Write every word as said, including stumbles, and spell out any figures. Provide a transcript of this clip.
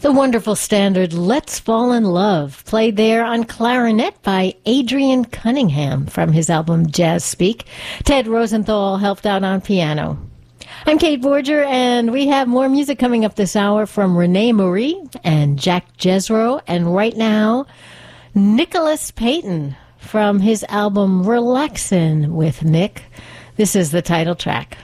The wonderful standard Let's Fall in Love, played there on clarinet by Adrian Cunningham from his album Jazz Speak. Ted Rosenthal helped out on piano. I'm Kate Borger, and we have more music coming up this hour from Renee Marie and Jack Jezro, and right now, Nicholas Payton from his album Relaxin' with Nick. This is the title track.